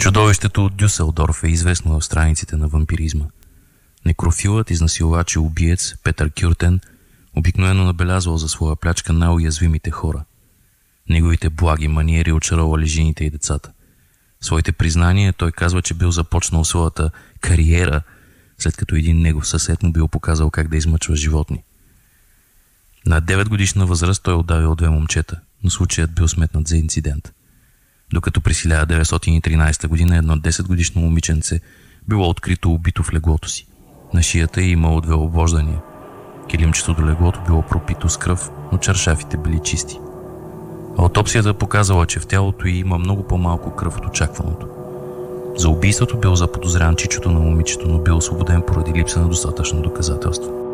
Чудовището от Дюселдорф е известно в страниците на вампиризма. Некрофилът, изнасилвач и убиец Петър Кюртен обикновено набелязвал за своя плячка най-уязвимите хора. Неговите благи маниери очаровали жените и децата. В своите признания той казва, че бил започнал своята кариера, след като един негов съсед му бил показал как да измъчва животни. На 9 годишна възраст той удавил 2 момчета, но случаят бил сметнат за инцидент. Докато през 1913 година едно 10-годишно момиченце било открито убито в леглото си. На шията й имало 2 обвождания. Килимчето до леглото било пропито с кръв, но чаршафите били чисти. Аутопсията показала, че в тялото й има много по-малко кръв от очакваното. За убийството бил заподозрян чичото на момичето, но бил освободен поради липса на достатъчно доказателство.